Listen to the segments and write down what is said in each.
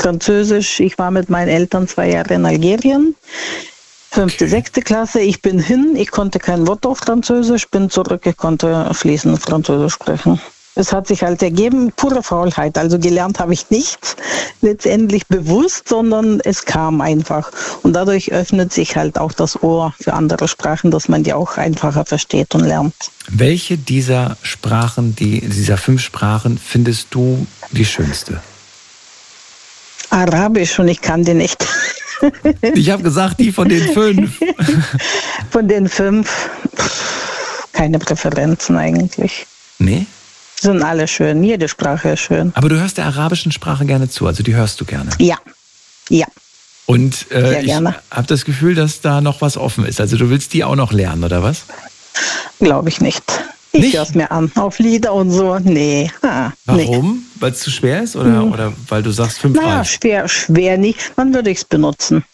Französisch. Ich war mit meinen Eltern 2 Jahre in Algerien. 5., 6. Klasse. Ich bin hin. Ich konnte kein Wort auf Französisch. Bin zurück. Ich konnte fließend Französisch sprechen. Es hat sich halt ergeben, pure Faulheit. Also gelernt habe ich nichts letztendlich bewusst, sondern es kam einfach. Und dadurch öffnet sich halt auch das Ohr für andere Sprachen, dass man die auch einfacher versteht und lernt. Welche dieser Sprachen, dieser 5 Sprachen, findest du die schönste? Arabisch, und ich kann die nicht. Ich habe gesagt, die von den 5. Von den 5, keine Präferenzen eigentlich. Nee? Sind alle schön, jede Sprache ist schön. Aber du hörst der arabischen Sprache gerne zu, also die hörst du gerne? Ja. Und ich habe das Gefühl, dass da noch was offen ist. Also du willst die auch noch lernen, oder was? Glaube ich nicht. Ich höre es mir an, auf Lieder und so. Nee. Warum? Nee. Weil es zu schwer ist oder weil du sagst 5 reicht? Schwer nicht. Wann würde ich es benutzen?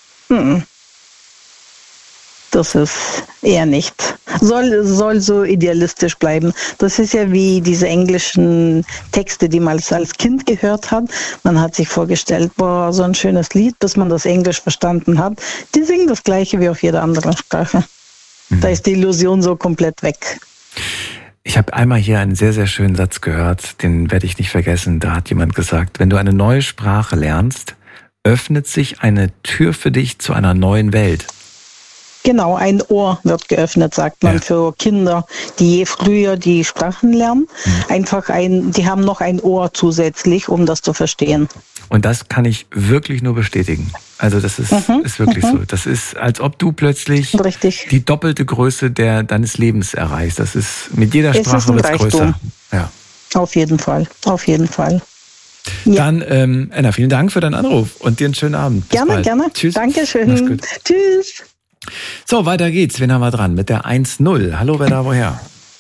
Das ist eher nicht. Soll so idealistisch bleiben. Das ist ja wie diese englischen Texte, die man als Kind gehört hat. Man hat sich vorgestellt, boah, so ein schönes Lied, bis man das Englisch verstanden hat. Die singen das Gleiche wie auf jeder anderen Sprache. Da ist die Illusion so komplett weg. Ich habe einmal hier einen sehr, sehr schönen Satz gehört, den werde ich nicht vergessen. Da hat jemand gesagt, wenn du eine neue Sprache lernst, öffnet sich eine Tür für dich zu einer neuen Welt. Genau, ein Ohr wird geöffnet, sagt man, für Kinder, die je früher die Sprachen lernen. Die haben noch ein Ohr zusätzlich, um das zu verstehen. Und das kann ich wirklich nur bestätigen. Also das ist wirklich so. Das ist, als ob du plötzlich die doppelte Größe deines Lebens erreichst. Das ist, mit jeder Sprache wird es größer. Ja. Auf jeden Fall. Ja. Dann, Anna, vielen Dank für deinen Anruf und dir einen schönen Abend. Bis bald. Gerne. Tschüss. Dankeschön. Tschüss. So, weiter geht's. Wen haben wir dran? Mit der 1-0. Hallo, wer da woher?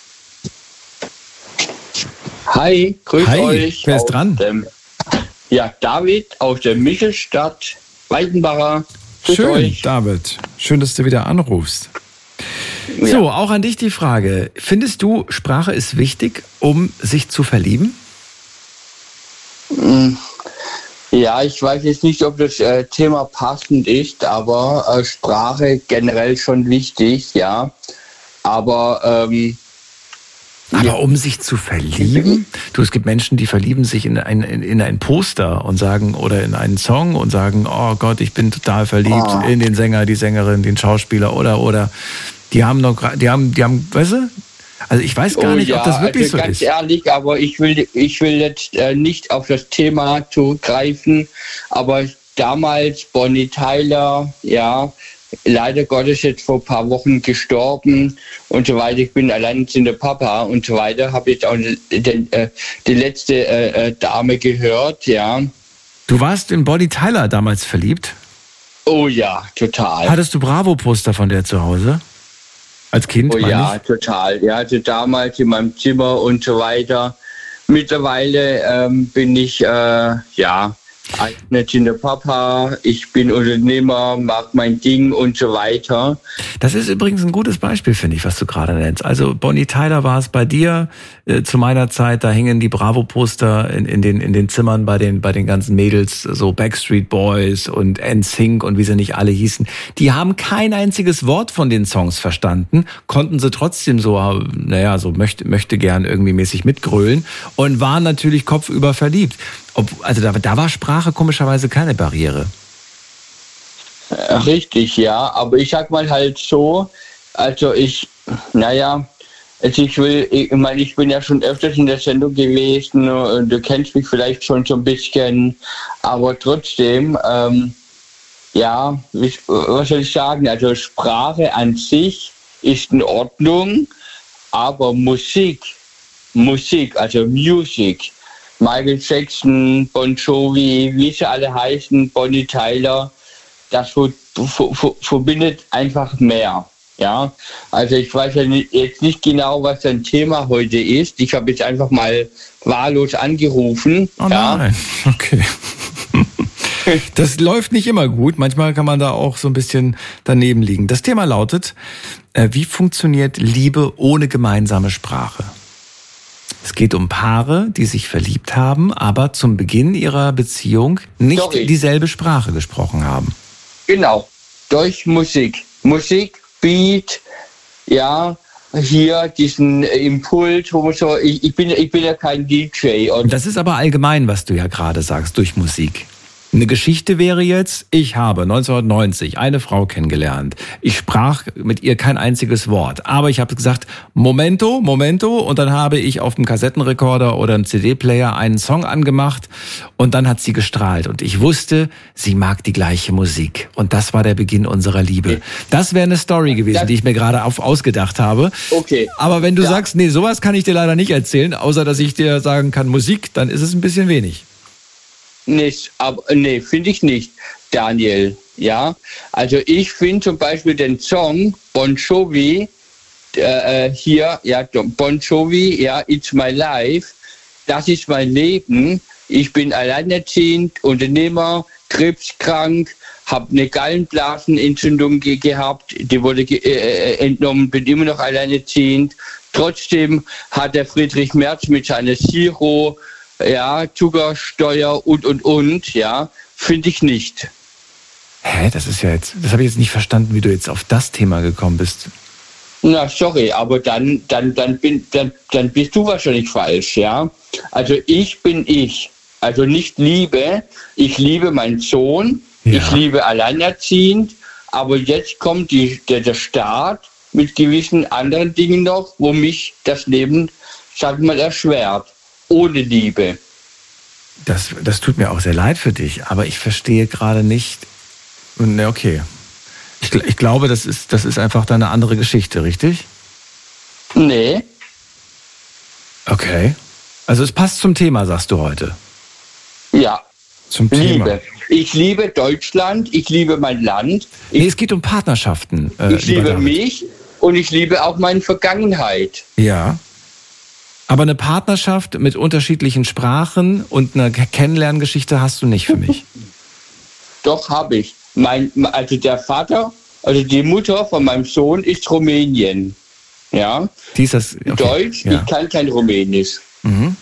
Hi, grüß euch. Wer ist dran? David aus der Michelstadt, Weidenbacher. Schön, euch. David. Schön, dass du wieder anrufst. Ja. So, auch an dich die Frage. Findest du, Sprache ist wichtig, um sich zu verlieben? Ja, ich weiß jetzt nicht, ob das Thema passend ist, aber Sprache generell schon wichtig, ja. Aber um sich zu verlieben? Es gibt Menschen, die verlieben sich in ein Poster und sagen, oder in einen Song und sagen, oh Gott, ich bin total verliebt in den Sänger, die Sängerin, den Schauspieler oder die haben, weißt du? Also ich weiß gar nicht, ob das wirklich so ist. Ganz ehrlich, aber ich will jetzt nicht auf das Thema zugreifen, aber damals Bonnie Tyler, ja, leider Gottes jetzt vor ein paar Wochen gestorben und so weiter. Ich bin alleinerziehender Papa und so weiter. Habe jetzt auch die letzte Dame gehört, ja. Du warst in Bonnie Tyler damals verliebt? Oh ja, total. Hattest du Bravo-Poster von der zu Hause? Als Kind? Oh ja, total. Ja, also damals in meinem Zimmer und so weiter. Mittlerweile bin ich, alleinerziehender Papa, ich bin Unternehmer, mag mein Ding und so weiter. Das ist übrigens ein gutes Beispiel, finde ich, was du gerade nennst. Also Bonnie Tyler war es bei dir zu meiner Zeit, da hingen die Bravo-Poster in den Zimmern bei den ganzen Mädels, so Backstreet Boys und NSYNC und wie sie nicht alle hießen. Die haben kein einziges Wort von den Songs verstanden, konnten sie trotzdem so möchte gern irgendwie mäßig mitgrölen und waren natürlich kopfüber verliebt. Also da war Sprache komischerweise keine Barriere. Richtig, ja. Aber ich sag mal halt so, ich bin ja schon öfters in der Sendung gewesen und du kennst mich vielleicht schon so ein bisschen, aber trotzdem, was soll ich sagen? Also Sprache an sich ist in Ordnung, aber Musik, also Music, Michael Jackson, Bon Jovi, wie sie alle heißen, Bonnie Tyler, das verbindet einfach mehr. Ja, also ich weiß ja jetzt nicht genau, was dein Thema heute ist. Ich habe jetzt einfach mal wahllos angerufen. Oh nein, okay. Das läuft nicht immer gut. Manchmal kann man da auch so ein bisschen daneben liegen. Das Thema lautet, wie funktioniert Liebe ohne gemeinsame Sprache? Es geht um Paare, die sich verliebt haben, aber zum Beginn ihrer Beziehung nicht dieselbe Sprache gesprochen haben. Genau, durch Musik. Musik, Beat, ja, hier diesen Impuls, wo man so, ich bin ja kein DJ. Und das ist aber allgemein, was du ja gerade sagst, durch Musik. Eine Geschichte wäre jetzt, ich habe 1990 eine Frau kennengelernt. Ich sprach mit ihr kein einziges Wort. Aber ich habe gesagt, Momento. Und dann habe ich auf dem Kassettenrekorder oder einem CD-Player einen Song angemacht. Und dann hat sie gestrahlt. Und ich wusste, sie mag die gleiche Musik. Und das war der Beginn unserer Liebe. Das wäre eine Story gewesen, die ich mir gerade ausgedacht habe. Okay. Aber wenn du sagst, nee, sowas kann ich dir leider nicht erzählen, außer dass ich dir sagen kann, Musik, dann ist es ein bisschen wenig. Nee, finde ich nicht, Daniel. Ja, also ich finde zum Beispiel den Song Bon Jovi, Bon Jovi, ja, It's My Life, das ist mein Leben. Ich bin alleinerziehend, Unternehmer, krebskrank, habe eine Gallenblasenentzündung gehabt, die wurde entnommen, bin immer noch alleinerziehend. Trotzdem hat der Friedrich Merz mit seiner Zero, ja, Zuckersteuer und, ja, finde ich nicht. Hä, das habe ich jetzt nicht verstanden, wie du jetzt auf das Thema gekommen bist. Na, sorry, aber dann bist du wahrscheinlich falsch, ja. Also ich bin ich. Also nicht Liebe. Ich liebe meinen Sohn. Ja. Ich liebe alleinerziehend. Aber jetzt kommt der Staat mit gewissen anderen Dingen noch, wo mich das Leben, sag mal, erschwert. Ohne Liebe. Das tut mir auch sehr leid für dich, aber ich verstehe gerade nicht. Ne, okay. Ich glaube, das ist einfach eine andere Geschichte, richtig? Nee. Okay. Also es passt zum Thema, sagst du heute. Ja. Zum Liebe. Thema. Ich liebe Deutschland, ich liebe mein Land. Es geht um Partnerschaften. Ich liebe mich und ich liebe auch meine Vergangenheit. Ja. Aber eine Partnerschaft mit unterschiedlichen Sprachen und eine Kennenlerngeschichte hast du nicht für mich. Doch, habe ich. Also der Vater, also die Mutter von meinem Sohn ist Rumänien. Ja. Die ist das, okay. Deutsch, ja. Ich kann kein Rumänisch. Mhm.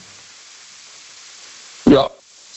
Ja.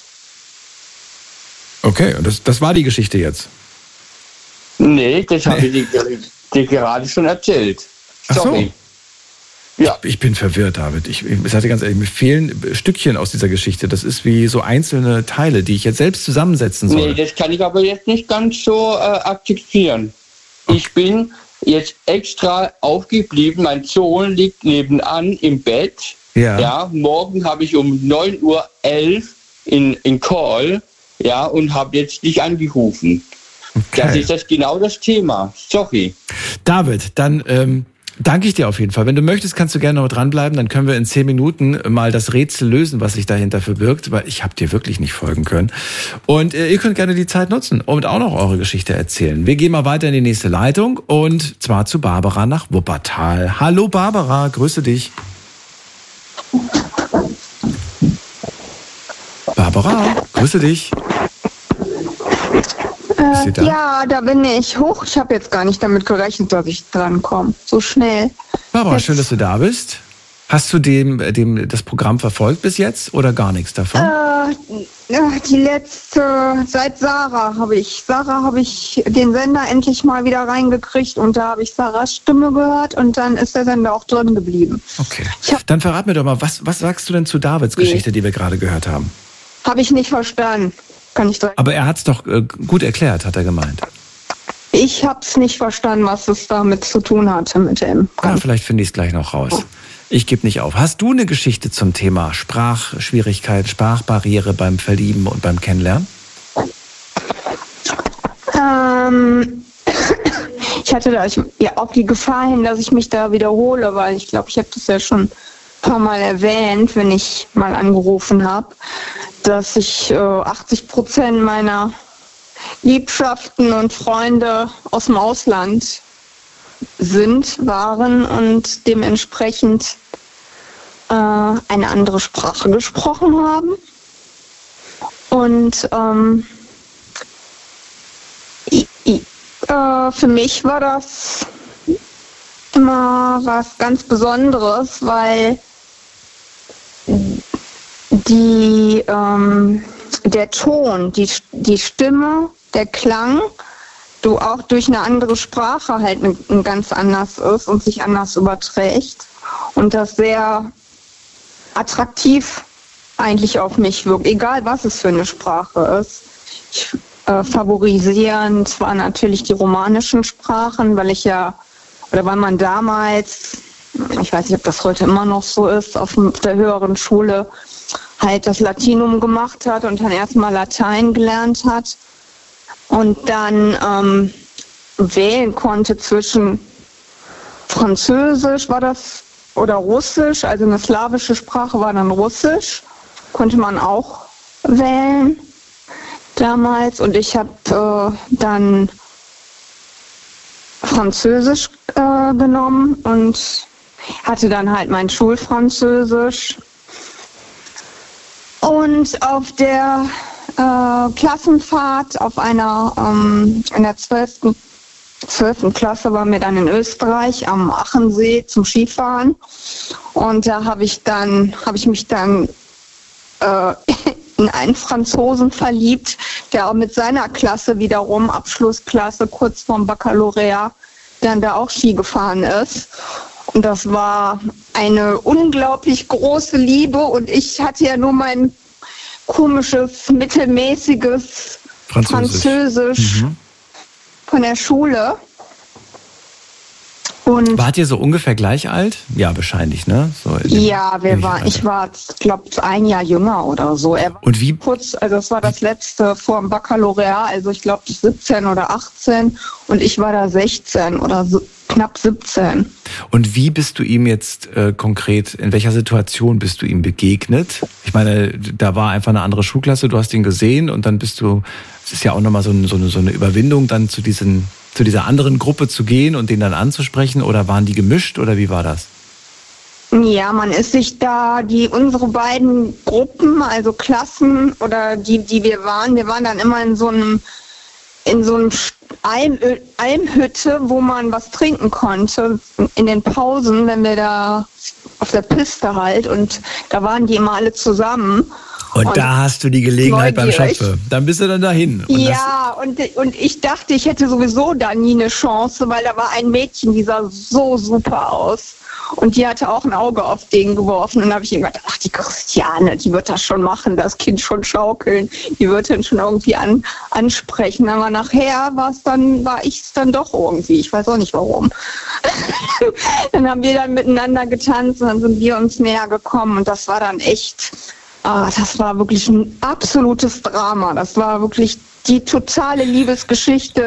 Okay, und das war die Geschichte jetzt? Nee, das habe ich dir gerade schon erzählt. Sorry. Ach so. Ja. Ich bin verwirrt, David. Ich sage dir ganz ehrlich, mir fehlen Stückchen aus dieser Geschichte. Das ist wie so einzelne Teile, die ich jetzt selbst zusammensetzen soll. Nee, das kann ich aber jetzt nicht ganz so akzeptieren. Okay. Ich bin jetzt extra aufgeblieben. Mein Sohn liegt nebenan im Bett. Ja. Ja, morgen habe ich um 9:11 Uhr in Call, ja, und habe jetzt dich angerufen. Okay. Das ist genau das Thema. Sorry. David, dann danke ich dir auf jeden Fall. Wenn du möchtest, kannst du gerne noch dranbleiben. Dann können wir in 10 Minuten mal das Rätsel lösen, was sich dahinter verbirgt, weil ich habe dir wirklich nicht folgen können. Und ihr könnt gerne die Zeit nutzen und auch noch eure Geschichte erzählen. Wir gehen mal weiter in die nächste Leitung und zwar zu Barbara nach Wuppertal. Hallo Barbara, grüße dich. Barbara, grüße dich. Ja, da bin ich. Ich habe jetzt gar nicht damit gerechnet, dass ich drankomme. So schnell. Barbara, schön, dass du da bist. Hast du das Programm verfolgt bis jetzt oder gar nichts davon? Seit Sarah habe ich den Sender endlich mal wieder reingekriegt und da habe ich Sarahs Stimme gehört und dann ist der Sender auch drin geblieben. Okay. Dann verrat mir doch mal, was sagst du denn zu Davids Geschichte, die wir gerade gehört haben? Habe ich nicht verstanden. Aber er hat es doch gut erklärt, hat er gemeint. Ich habe es nicht verstanden, was es damit zu tun hatte mit dem. Ja, vielleicht finde ich es gleich noch raus. Ich gebe nicht auf. Hast du eine Geschichte zum Thema Sprachschwierigkeit, Sprachbarriere beim Verlieben und beim Kennenlernen? Ich hatte da auch die Gefahr hin, dass ich mich da wiederhole, weil ich glaube, ich habe das ja schon ein paar Mal erwähnt, wenn ich mal angerufen habe, dass ich 80% meiner Liebschaften und Freunde aus dem Ausland waren und dementsprechend eine andere Sprache gesprochen haben. Und für mich war das immer was ganz Besonderes, weil der Ton, die Stimme, der Klang, du auch durch eine andere Sprache halt ganz anders ist und sich anders überträgt und das sehr attraktiv eigentlich auf mich wirkt, egal was es für eine Sprache ist. Ich favorisieren zwar natürlich die romanischen Sprachen, weil man damals, ich weiß nicht, ob das heute immer noch so ist, auf der höheren Schule halt das Latinum gemacht hat und dann erstmal Latein gelernt hat und dann wählen konnte zwischen Französisch war das oder Russisch, also eine slawische Sprache war dann Russisch, konnte man auch wählen damals und ich habe dann Französisch genommen und hatte dann halt mein Schulfranzösisch. Und auf der Klassenfahrt in der 12. Klasse waren wir dann in Österreich am Achensee zum Skifahren. Und da habe ich mich dann in einen Franzosen verliebt, der auch mit seiner Klasse wiederum, Abschlussklasse, kurz vorm Baccalaureat, dann da auch Ski gefahren ist. Und das war eine unglaublich große Liebe und ich hatte ja nur mein komisches, mittelmäßiges Französisch von der Schule. Und wart ihr so ungefähr gleich alt? Ja, wahrscheinlich, ne? So ja, ich war, glaube ich, 1 Jahr jünger oder so. Und wie? Also es war das letzte vor dem Baccalaureat, also ich glaube 17 oder 18 und ich war da 16 oder so, knapp 17. Und wie bist du ihm jetzt konkret, in welcher Situation bist du ihm begegnet? Ich meine, da war einfach eine andere Schulklasse, du hast ihn gesehen und dann es ist ja auch nochmal so eine Überwindung, dann zu dieser anderen Gruppe zu gehen und den dann anzusprechen, oder waren die gemischt oder wie war das? Ja, man ist sich da, unsere beiden Gruppen, also Klassen oder die wir waren dann immer in so einem Almhütte, wo man was trinken konnte, in den Pausen, wenn wir da auf der Piste halt, und da waren die immer alle zusammen. Und da hast du die Gelegenheit beim Schopfe. Dann bist du dann dahin. Und ich dachte, ich hätte sowieso da nie eine Chance, weil da war ein Mädchen, die sah so super aus. Und die hatte auch ein Auge auf den geworfen. Und dann habe ich ihm gedacht, ach, die Christiane, die wird das schon machen, das Kind schon schaukeln. Die wird dann schon irgendwie ansprechen. Aber nachher war ich es dann doch irgendwie. Ich weiß auch nicht warum. Dann haben wir dann miteinander getanzt und dann sind wir uns näher gekommen. Und das war dann echt... das war wirklich ein absolutes Drama. Das war wirklich die totale Liebesgeschichte,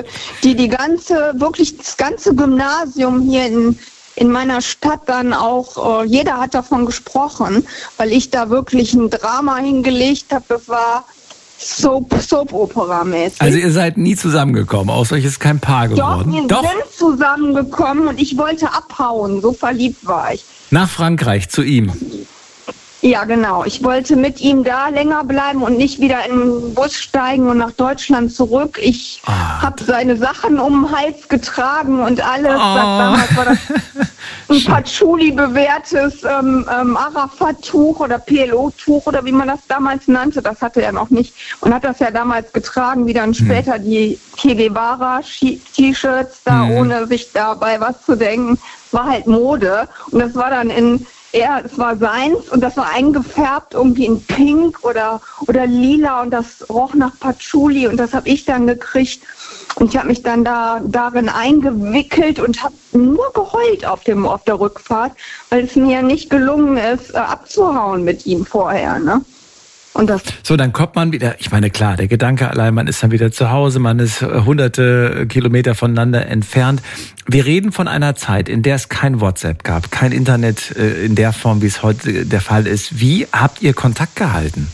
das ganze Gymnasium hier in meiner Stadt dann auch, jeder hat davon gesprochen, weil ich da wirklich ein Drama hingelegt habe. Das war Soap-Opera-mäßig. Also ihr seid nie zusammengekommen, außer euch ist kein Paar geworden. Doch, wir sind zusammengekommen und ich wollte abhauen, so verliebt war ich. Nach Frankreich, zu ihm. Ja, genau. Ich wollte mit ihm da länger bleiben und nicht wieder in den Bus steigen und nach Deutschland zurück. Ich habe seine Sachen um den Hals getragen und alles. Damals war das ein Patchouli bewährtes Arafat-Tuch oder PLO-Tuch oder wie man das damals nannte. Das hatte er noch nicht und hat das ja damals getragen, wie dann später die Che Guevara-T-Shirts da, ohne sich dabei was zu denken. War halt Mode und das war dann es war seins und das war eingefärbt irgendwie in Pink oder Lila und das roch nach Patchouli und das habe ich dann gekriegt und ich habe mich dann darin eingewickelt und habe nur geheult auf der Rückfahrt, weil es mir nicht gelungen ist, abzuhauen mit ihm vorher, ne? So, dann kommt man wieder, ich meine, klar, der Gedanke allein, man ist dann wieder zu Hause, man ist hunderte Kilometer voneinander entfernt. Wir reden von einer Zeit, in der es kein WhatsApp gab, kein Internet in der Form, wie es heute der Fall ist. Wie habt ihr Kontakt gehalten?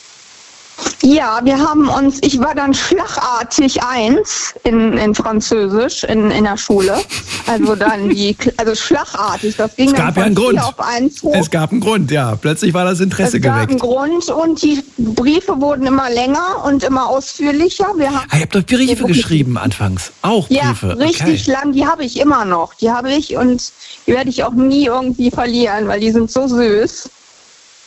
Ja, ich war dann schlagartig 1 in Französisch in der Schule. Also dann schlagartig. Das ging dann von 4 auf 1 hoch. Es gab einen Grund, ja. Plötzlich war das Interesse geweckt. Es gab einen Grund und die Briefe wurden immer länger und immer ausführlicher. Ihr habt doch Briefe geschrieben anfangs. Auch Briefe. Ja, richtig lang. Die habe ich immer noch. Die habe ich und die werde ich auch nie irgendwie verlieren, weil die sind so süß.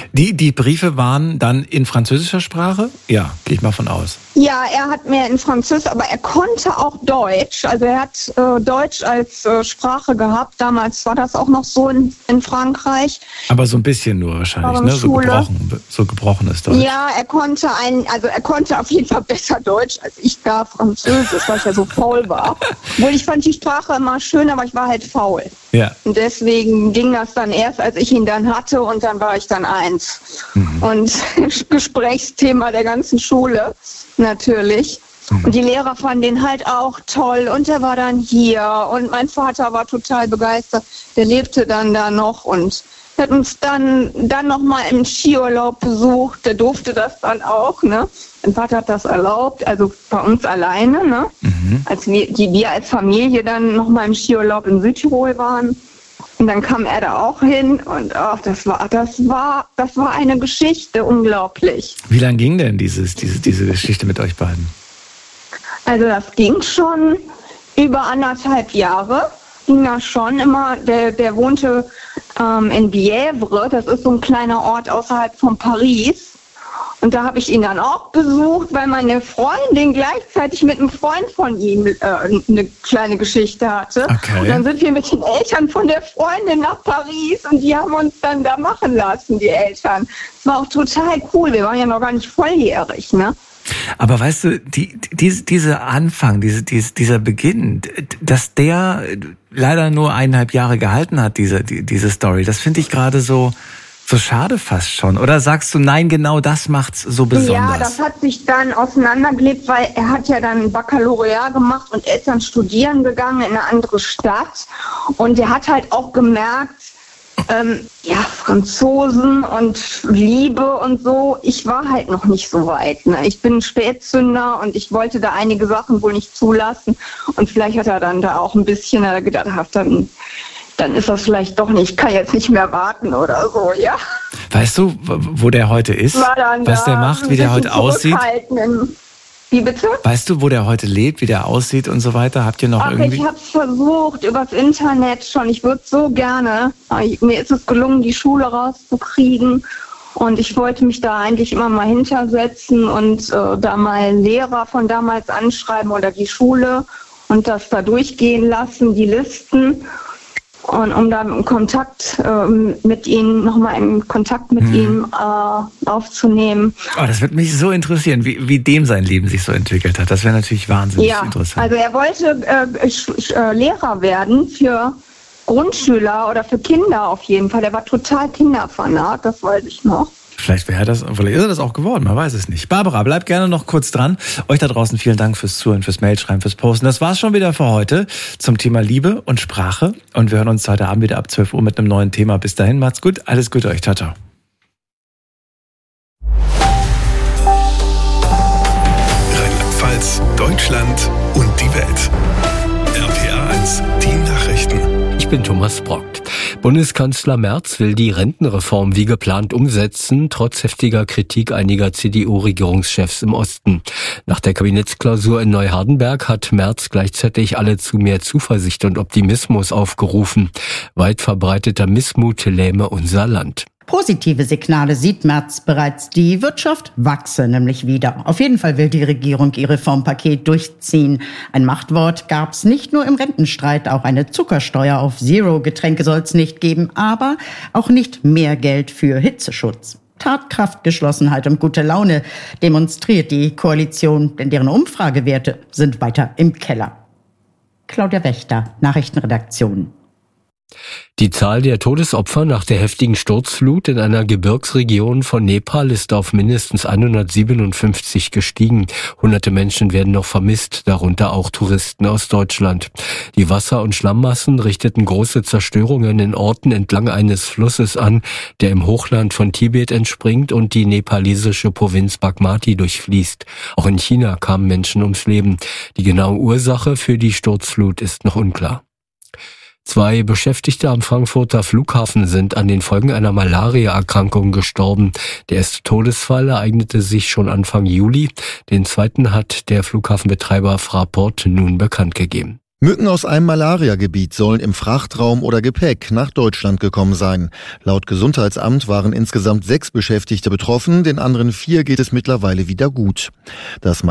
Die Briefe waren dann in französischer Sprache? Ja, gehe ich mal von aus. Ja, er hat mehr in Französisch, aber er konnte auch Deutsch. Also er hat Deutsch als Sprache gehabt. Damals war das auch noch so in Frankreich. Aber so ein bisschen nur wahrscheinlich, ne? So gebrochenes Deutsch. Ja, er konnte auf jeden Fall besser Deutsch als ich da Französisch, weil ich ja so faul war. Obwohl ich fand die Sprache immer schön, aber ich war halt faul. Ja. Und deswegen ging das dann erst, als ich ihn dann hatte, und dann war ich dann 1. Und Gesprächsthema der ganzen Schule natürlich. Und die Lehrer fanden den halt auch toll, und er war dann hier, und mein Vater war total begeistert. Der lebte dann da noch und hat uns dann noch mal im Skiurlaub besucht. Der durfte das dann auch, ne? Mein Vater hat das erlaubt, also bei uns alleine, ne? Als wir als Familie dann noch mal im Skiurlaub in Südtirol waren. Und dann kam er da auch hin, und das war eine Geschichte, unglaublich. Wie lang ging denn diese Geschichte mit euch beiden? Also das ging schon über 1,5 Jahre. Ging das schon immer. Der wohnte in Bièvre, das ist so ein kleiner Ort außerhalb von Paris. Und da habe ich ihn dann auch besucht, weil meine Freundin gleichzeitig mit einem Freund von ihm eine kleine Geschichte hatte. Okay. Und dann sind wir mit den Eltern von der Freundin nach Paris, und die haben uns dann da machen lassen, die Eltern. Das war auch total cool. Wir waren ja noch gar nicht volljährig, ne? Aber weißt du, dieser Anfang, dieser Beginn, dass der leider nur 1,5 Jahre gehalten hat, diese Story, das finde ich gerade so schade fast schon. Oder sagst du, nein, genau das macht's so besonders? Ja, das hat sich dann auseinandergelebt, weil er hat ja dann ein Baccalaureat gemacht und er ist dann studieren gegangen in eine andere Stadt. Und er hat halt auch gemerkt, Franzosen und Liebe und so, ich war halt noch nicht so weit. Ne? Ich bin ein Spätzünder und ich wollte da einige Sachen wohl nicht zulassen. Und vielleicht hat er dann da auch ein bisschen gedacht, dann ist das vielleicht doch nicht, ich kann jetzt nicht mehr warten oder so, ja. Weißt du, wo der heute ist? Was der macht, wie der heute aussieht? Wie bitte? Weißt du, wo der heute lebt, wie der aussieht und so weiter? Habt ihr noch irgendwie... Ich habe es versucht, übers Internet schon. Ich würde so gerne. Mir ist es gelungen, die Schule rauszukriegen. Und ich wollte mich da eigentlich immer mal hintersetzen und da mal Lehrer von damals anschreiben oder die Schule und das da durchgehen lassen, die Listen. Und um da im Kontakt mit ihnen, nochmal in Kontakt mit ihm aufzunehmen. Oh, das würde mich so interessieren, wie dem sein Leben sich so entwickelt hat. Das wäre natürlich wahnsinnig interessant. Also er wollte Lehrer werden für Grundschüler oder für Kinder auf jeden Fall. Er war total Kinderfanat, das weiß ich noch. Vielleicht ist er das auch geworden, man weiß es nicht. Barbara, bleib gerne noch kurz dran. Euch da draußen vielen Dank fürs Zuhören, fürs Mailschreiben, fürs Posten. Das war's schon wieder für heute zum Thema Liebe und Sprache. Und wir hören uns heute Abend wieder ab 12 Uhr mit einem neuen Thema. Bis dahin, macht's gut, alles Gute euch. Ciao, ciao. Rheinland-Pfalz, Deutschland und die Welt. RPA 1, die Nachrichten. Ich bin Thomas Brockt. Bundeskanzler Merz will die Rentenreform wie geplant umsetzen, trotz heftiger Kritik einiger CDU-Regierungschefs im Osten. Nach der Kabinettsklausur in Neuhardenberg hat Merz gleichzeitig alle zu mehr Zuversicht und Optimismus aufgerufen. Weit verbreiteter Missmut lähme unser Land. Positive Signale sieht Merz bereits. Die Wirtschaft wachse nämlich wieder. Auf jeden Fall will die Regierung ihr Reformpaket durchziehen. Ein Machtwort gab's nicht nur im Rentenstreit, auch eine Zuckersteuer auf Zero-Getränke soll's nicht geben, aber auch nicht mehr Geld für Hitzeschutz. Tatkraft, Geschlossenheit und gute Laune demonstriert die Koalition, denn deren Umfragewerte sind weiter im Keller. Claudia Wächter, Nachrichtenredaktion. Die Zahl der Todesopfer nach der heftigen Sturzflut in einer Gebirgsregion von Nepal ist auf mindestens 157 gestiegen. Hunderte Menschen werden noch vermisst, darunter auch Touristen aus Deutschland. Die Wasser- und Schlammmassen richteten große Zerstörungen in Orten entlang eines Flusses an, der im Hochland von Tibet entspringt und die nepalesische Provinz Bagmati durchfließt. Auch in China kamen Menschen ums Leben. Die genaue Ursache für die Sturzflut ist noch unklar. 2 Beschäftigte am Frankfurter Flughafen sind an den Folgen einer Malaria-Erkrankung gestorben. Der erste Todesfall ereignete sich schon Anfang Juli. Den zweiten hat der Flughafenbetreiber Fraport nun bekannt gegeben. Mücken aus einem Malariagebiet sollen im Frachtraum oder Gepäck nach Deutschland gekommen sein. Laut Gesundheitsamt waren insgesamt 6 Beschäftigte betroffen, den anderen 4 geht es mittlerweile wieder gut. Das